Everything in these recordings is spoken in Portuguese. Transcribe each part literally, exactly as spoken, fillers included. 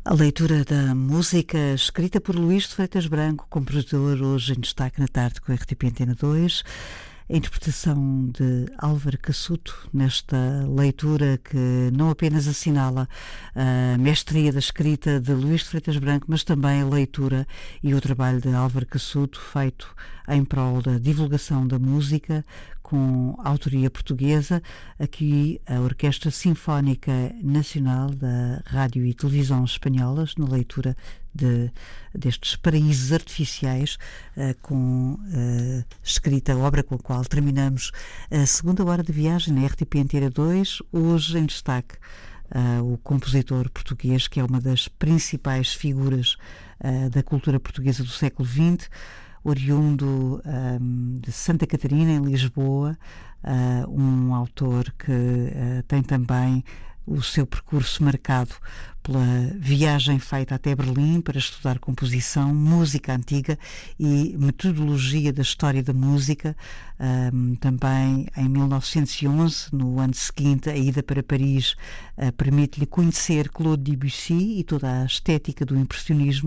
A leitura da música escrita por Luís de Freitas Branco, compositor, hoje em destaque na tarde com a R T P Antena dois. A interpretação de Álvaro Cassuto nesta leitura que não apenas assinala a mestria da escrita de Luís de Freitas Branco, mas também a leitura e o trabalho de Álvaro Cassuto feito em prol da divulgação da música com autoria portuguesa. Aqui a Orquestra Sinfónica Nacional da Rádio e Televisão Espanholas, na leitura de, destes paraísos artificiais, uh, com uh, escrita a obra com a qual terminamos a segunda hora de viagem na R T P Antena dois. Hoje em destaque uh, o compositor português, que é uma das principais figuras uh, da cultura portuguesa do século vinte, oriundo um, de Santa Catarina, em Lisboa, uh, um autor que uh, tem também o seu percurso marcado pela viagem feita até Berlim para estudar composição, música antiga e metodologia da história da música. Um, também em mil novecentos e onze, no ano seguinte, a ida para Paris uh, permite-lhe conhecer Claude Debussy e toda a estética do impressionismo.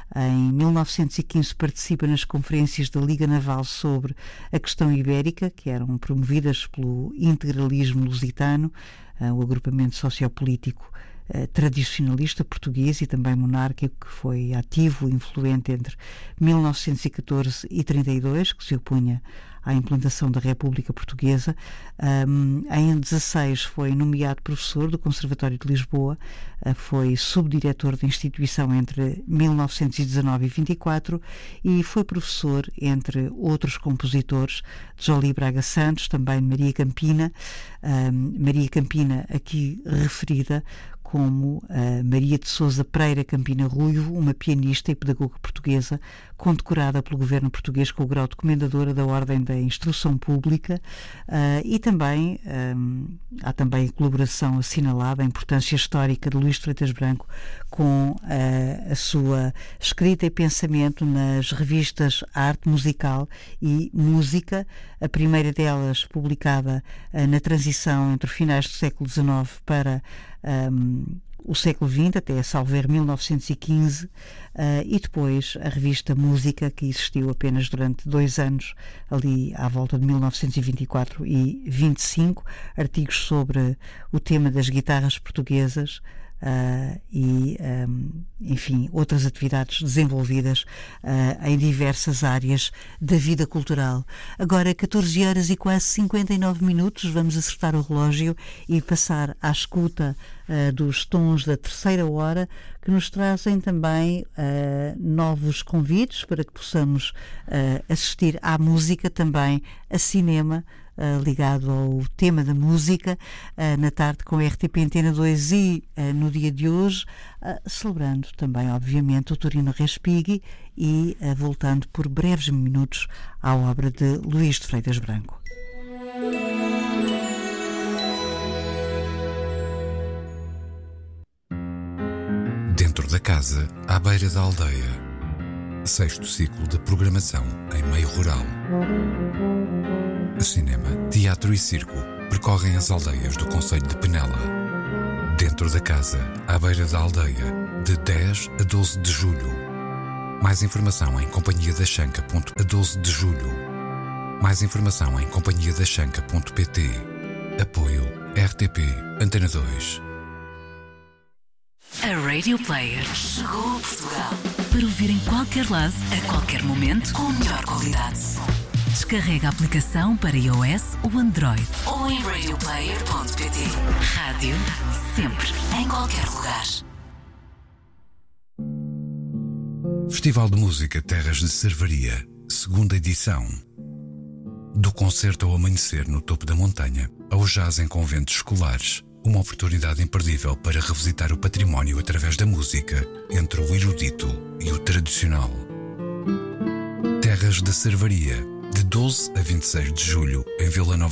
Em mil novecentos e quinze participa nas conferências da Liga Naval sobre a questão ibérica, que eram promovidas pelo integralismo lusitano, uh, o agrupamento sociopolítico uh, tradicionalista português e também monárquico, que foi ativo e influente entre mil novecentos e catorze e trinta e dois, que se opunha à implantação da República Portuguesa. Um, em dezasseis foi nomeado professor do Conservatório de Lisboa, uh, foi subdiretor da instituição entre mil novecentos e dezanove e vinte e quatro e foi professor, entre outros compositores, de Joly Braga Santos, também de Maria Campina. Um, Maria Campina, aqui referida como uh, Maria de Sousa Pereira Campina Ruivo, uma pianista e pedagoga portuguesa, condecorada pelo governo português com o grau de Comendadora da Ordem da Instrução Pública, uh, e também um, há também a colaboração assinalada, a importância histórica de Luís de Freitas Branco com uh, a sua escrita e pensamento nas revistas Arte Musical e Música, a primeira delas publicada uh, na transição entre finais do século dezenove para Um, o século vinte, até salvo erro mil novecentos e quinze, uh, e depois a revista Música, que existiu apenas durante dois anos, ali à volta de mil novecentos e vinte e quatro e vinte e cinco, artigos sobre o tema das guitarras portuguesas, Uh, e, um, enfim, outras atividades desenvolvidas uh, em diversas áreas da vida cultural. Agora, catorze horas e quase cinquenta e nove minutos, vamos acertar o relógio e passar à escuta uh, dos tons da terceira hora, que nos trazem também uh, novos convites para que possamos uh, assistir à música, também a cinema, Uh, ligado ao tema da música, uh, na tarde com a R T P Antena dois e uh, no dia de hoje, uh, celebrando também, obviamente, o Torino Respighi e uh, voltando por breves minutos à obra de Luís de Freitas Branco. Dentro da casa, à beira da aldeia. Sexto ciclo de programação em meio rural. Cinema, teatro e circo percorrem as aldeias do concelho de Penela. Dentro da casa, à beira da aldeia, de dez a doze de julho. Mais informação em companhia da chanca ponto a doze de julho. Mais informação em companhia da chanca ponto pt. Apoio R T P Antena dois. A Radio Player chegou a Portugal para ouvir em qualquer lado, a qualquer momento, com a melhor qualidade de som. Descarrega a aplicação para iOS ou Android ou em radio player ponto pt. Rádio, sempre, em qualquer lugar. Festival de Música Terras de Servaria, segunda edição. Do concerto ao amanhecer no topo da montanha, ao jazz em conventos escolares, uma oportunidade imperdível para revisitar o património através da música, entre o erudito e o tradicional. Terras de Servaria, de doze a vinte e seis de julho, em Vila Nova